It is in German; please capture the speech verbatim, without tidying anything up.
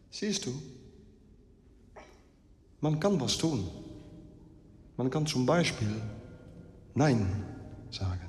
Siehst du, man kann was tun. Man kann zum Beispiel Nein sagen.